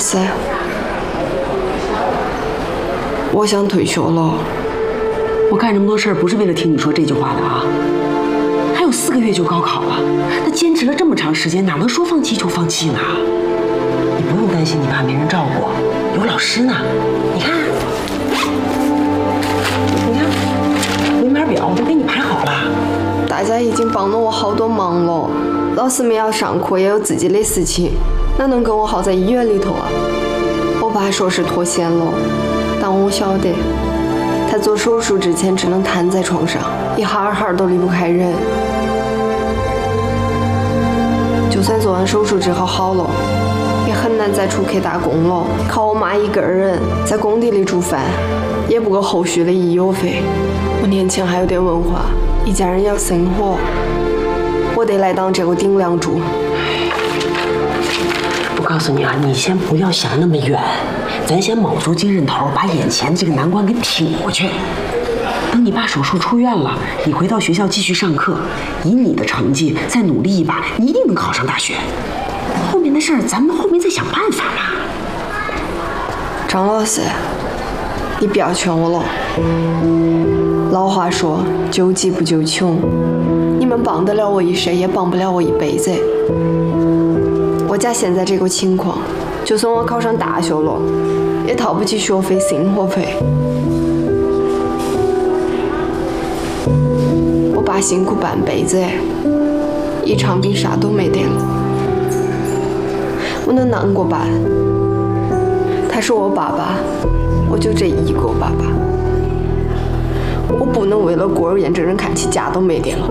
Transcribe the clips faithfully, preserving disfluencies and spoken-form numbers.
师，我想退休了。 我干这么多事儿不是为了听你说这句话的啊！还有四个月就高考了，那坚持了这么长时间，哪能说放弃就放弃呢？你不用担心你爸没人照顾，有老师呢。你看，你看，名牌表都给你排好了。 大家已经帮了我好多忙了，老师们要上课也有自己的事情，哪能跟我耗在医院里头啊？我爸说是脱险了，但我晓得。他做手术之前只能瘫在床上，一哈哈都离不开人。就算做完手术之后好了，也很难再出去打工了。靠我妈一个人在工地里煮饭，也不够后续的医药费。我年轻还有点文化，一家人要生活，我得来当这个顶梁柱。 我告诉你啊，你先不要想那么远，咱先卯足精神头，把眼前这个难关给挺过去。等你爸手术出院了，你回到学校继续上课，以你的成绩再努力一把，你一定能考上大学。后面的事儿咱们后面再想办法嘛。 张老师，你不要劝我了。老话说，救急不救穷，你们帮得了我一生，也帮不了我一辈子。我家现在这个情况，就算我考上大学了，也掏不起学费、生活费。我爸辛苦半辈子，一场病啥都没得了，我能难过办？他是我爸爸，我就这一个爸爸，我不能为了孤儿院这人看起家都没得了。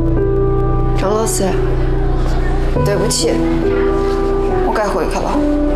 张老师，对不起，我该回去了。